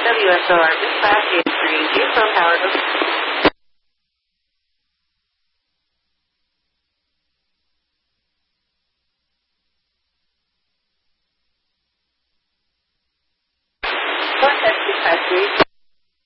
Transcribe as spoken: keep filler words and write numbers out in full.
W S O R, this class is three, vehicle power.